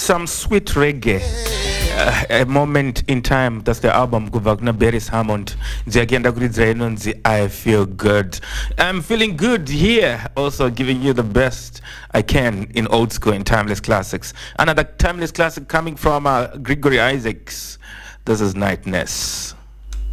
some sweet reggae. A moment in time. That's the album Guvagna Beris Hammond. I feel good. I'm feeling good here. Also giving you the best I can in old school and timeless classics. Another timeless classic coming from Gregory Isaacs. This is Nightness.